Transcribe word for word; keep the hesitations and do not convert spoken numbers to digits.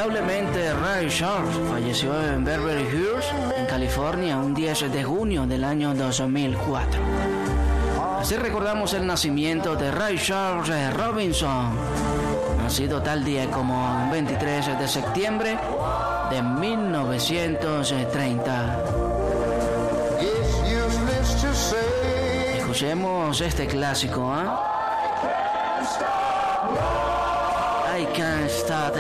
Lamentablemente, Ray Charles falleció en Beverly Hills, en California, un diez de junio del año dos mil cuatro. Así recordamos el nacimiento de Ray Charles Robinson, nacido tal día como el veintitrés de septiembre de mil novecientos treinta. Escuchemos este clásico, ¿eh? I Can't